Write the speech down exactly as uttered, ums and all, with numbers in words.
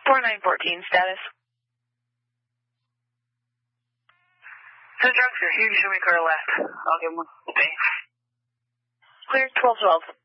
four nine fourteen, status. Two trucks are here. Show me car left. I'll give them one. Okay. Clear twelve twelve.